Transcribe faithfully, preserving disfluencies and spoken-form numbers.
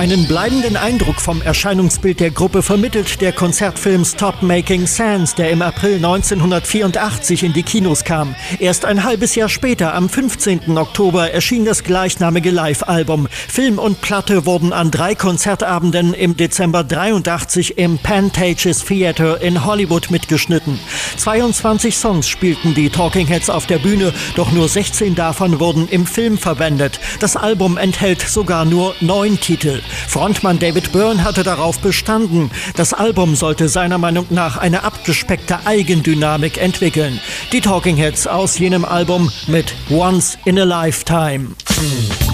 Einen bleibenden Eindruck vom Erscheinungsbild der Gruppe vermittelt der Konzertfilm Stop Making Sense, der im April neunzehnhundertvierundachtzig in die Kinos kam. Erst ein halbes Jahr später, am fünfzehnten Oktober, erschien das gleichnamige Live-Album. Film und Platte wurden an drei Konzertabenden im Dezember dreiundachtzig im Pantages Theater in Hollywood mitgeschnitten. zweiundzwanzig Songs spielten die Talking Heads auf der Bühne, doch nur sechzehn davon wurden im Film verwendet. Das Album enthält sogar nur neun Titel. Frontmann David Byrne hatte darauf bestanden. Das Album sollte seiner Meinung nach eine abgespeckte Eigendynamik entwickeln. Die Talking Heads aus jenem Album mit Once in a Lifetime.